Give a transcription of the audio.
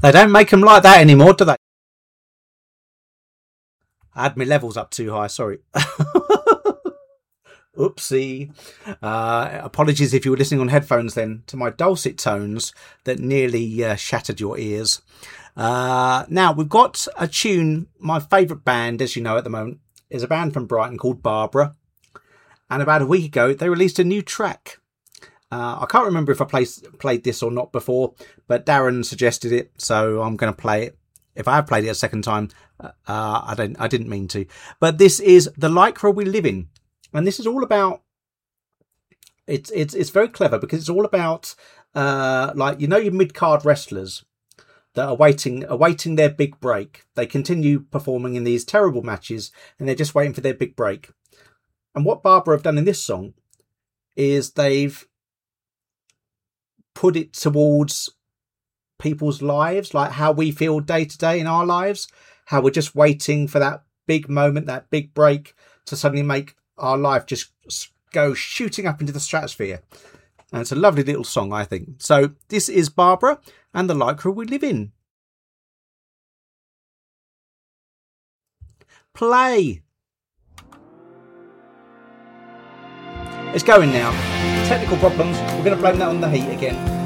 They don't make them like that anymore, do they? I had my levels up too high, sorry. Oopsie. Apologies if you were listening on headphones then to my dulcet tones that nearly shattered your ears. Now, we've got a tune. My favourite band, as you know at the moment, is a band from Brighton called Barbara. And about a week ago, they released a new track. I can't remember if I played this or not before, but Darren suggested it, so I'm going to play it. If I have played it a second time, I didn't mean to. But this is The Lycra We Live In. And this is all about, it's very clever because it's all about, your mid-card wrestlers that are awaiting their big break. They continue performing in these terrible matches and they're just waiting for their big break. And what Barbara have done in this song is they've put it towards people's lives, like how we feel day to day in our lives, how we're just waiting for that big moment, that big break to suddenly make our life just go shooting up into the stratosphere. And it's a lovely little song, I think. So this is Barbara and The Lycra We Live In. Play. It's going now. Technical problems. We're going to blame that on the heat again.